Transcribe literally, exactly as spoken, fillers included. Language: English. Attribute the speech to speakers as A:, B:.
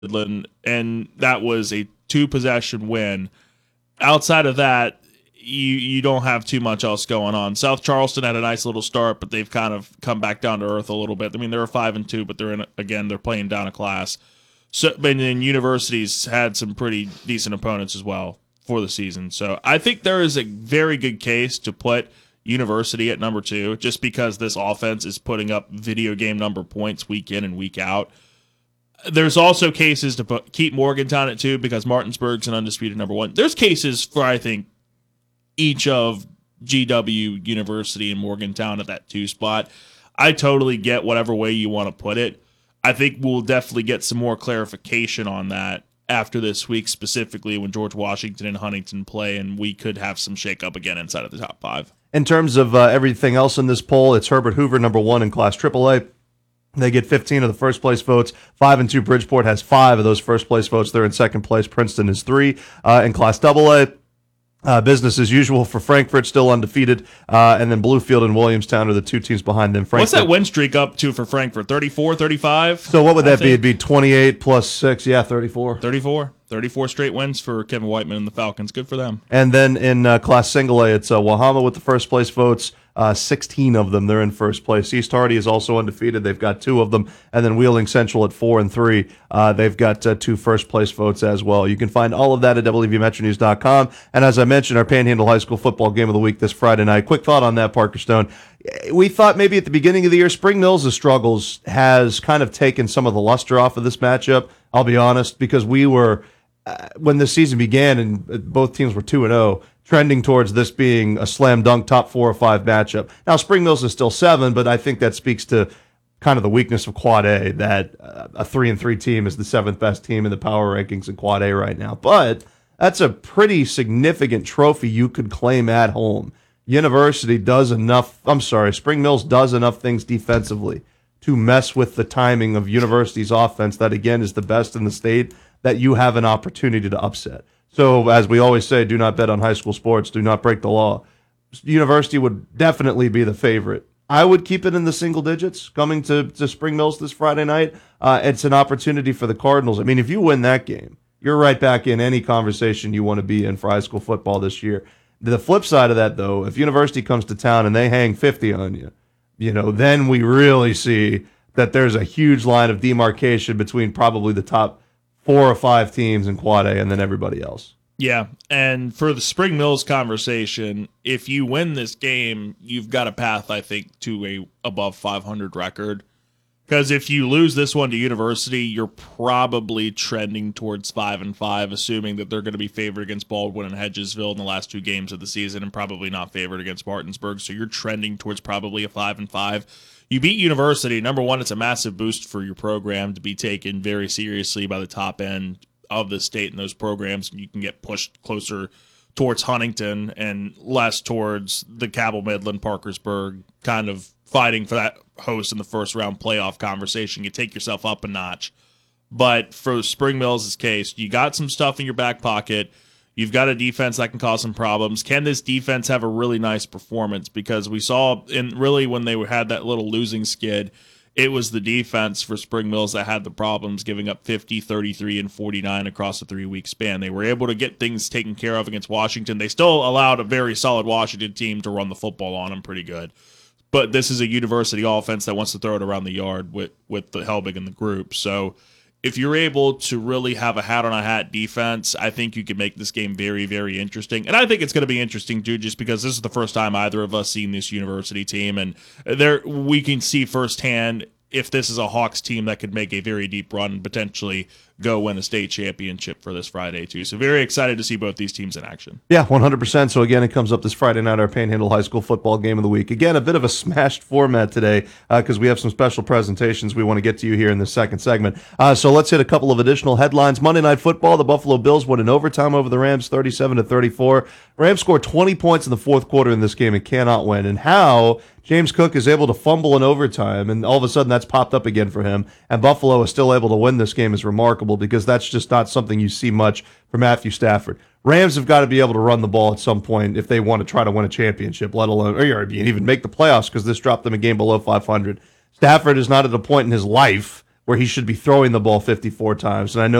A: Midland, and that was a two possession win. Outside of that, you you don't have too much else going on. South Charleston had a nice little start, but they've kind of come back down to earth a little bit. I mean, they're a five and two, but they're in again they're playing down a class. So, and then universities had some pretty decent opponents as well for the season. So I think there is a very good case to put University at number two, just because this offense is putting up video game number points week in and week out. There's also cases to put, keep Morgantown at two because Martinsburg's an undisputed number one. There's cases for, I think, each of G W, University, and Morgantown at that two spot. I totally get whatever way you want to put it. I think we'll definitely get some more clarification on that after this week, specifically when George Washington and Huntington play, and we could have some shakeup again inside of the top five.
B: In terms of uh, everything else in this poll, it's Herbert Hoover, number one in Class triple A. They get fifteen of the first place votes. Five and two. Bridgeport has five of those first place votes. They're in second place. Princeton is three uh, in Class double A. Uh, business as usual for Frankfort, still undefeated. Uh, and then Bluefield and Williamstown are the two teams behind them. Frankfort,
A: what's that win streak up to for Frankfort? thirty-four, thirty-five?
B: So what would that I be? It'd be twenty-eight plus six. Yeah, thirty-four.
A: thirty-four. thirty-four straight wins for Kevin Whiteman and the Falcons. Good for them.
B: And then in uh, Class Single A, it's uh, Wahama with the first place votes. Uh, sixteen of them, they're in first place. East Hardy is also undefeated. They've got two of them. And then Wheeling Central at four and three. Uh, they've got uh, two first place votes as well. You can find all of that at W V Metro News dot com. And as I mentioned, our Panhandle High School football game of the week this Friday night. Quick thought on that, Parker Stone. We thought maybe at the beginning of the year, Spring Mills' struggles has kind of taken some of the luster off of this matchup. I'll be honest, because we were, uh, when the season began and both teams were two and oh, trending towards this being a slam dunk top four or five matchup. Now, Spring Mills is still seven, but I think that speaks to kind of the weakness of Quad A, that uh, a three and three team is the seventh best team in the power rankings in Quad A right now. But that's a pretty significant trophy you could claim at home. University does enough, I'm sorry, Spring Mills does enough things defensively to mess with the timing of University's offense that, again, is the best in the state, that you have an opportunity to upset. So, as we always say, do not bet on high school sports. Do not break the law. University would definitely be the favorite. I would keep it in the single digits coming to, to Spring Mills this Friday night. Uh, it's an opportunity for the Cardinals. I mean, if you win that game, you're right back in any conversation you want to be in for high school football this year. The flip side of that, though, if University comes to town and they hang fifty on you, you know, then we really see that there's a huge line of demarcation between probably the top four or five teams in Quad A and then everybody else.
A: Yeah, and for the Spring Mills conversation, if you win this game, you've got a path, I think, to a above five hundred record. Because if you lose this one to University, you're probably trending towards five and five, assuming that they're going to be favored against Baldwin and Hedgesville in the last two games of the season, and probably not favored against Martinsburg. So you're trending towards probably a five and five. You beat University. Number one, it's a massive boost for your program to be taken very seriously by the top end of the state in those programs. You can get pushed closer towards Huntington and less towards the Cabell Midland, Parkersburg kind of fighting for that host in the first round playoff conversation. You take yourself up a notch. But for Spring Mills' case, you got some stuff in your back pocket. You've got a defense that can cause some problems. Can this defense have a really nice performance? Because we saw, in really when they had that little losing skid, it was the defense for Spring Mills that had the problems, giving up fifty, thirty-three, and forty-nine across a three-week span. They were able to get things taken care of against Washington. They still allowed a very solid Washington team to run the football on them pretty good. But this is a University offense that wants to throw it around the yard with, with the Helbig in the group. So if you're able to really have a hat-on-a-hat defense, I think you can make this game very, very interesting. And I think it's going to be interesting, too, just because this is the first time either of us seen this University team. And there we can see firsthand if this is a Hawks team that could make a very deep run and potentially go win a state championship for this Friday, too. So very excited to see both these teams in action.
B: Yeah, one hundred percent. So, again, it comes up this Friday night, our Panhandle High School football game of the week. Again, a bit of a smashed format today because uh, we have some special presentations we want to get to you here in the second segment. Uh, so let's hit a couple of additional headlines. Monday Night Football, the Buffalo Bills won in overtime over the Rams, thirty-seven to thirty-four. Rams scored twenty points in the fourth quarter in this game and cannot win. And how James Cook is able to fumble in overtime, and all of a sudden that's popped up again for him, and Buffalo is still able to win this game is remarkable because that's just not something you see much from Matthew Stafford. Rams have got to be able to run the ball at some point if they want to try to win a championship, let alone or even make the playoffs, because this dropped them a game below five hundred. Stafford is not at a point in his life where he should be throwing the ball fifty-four times. And I know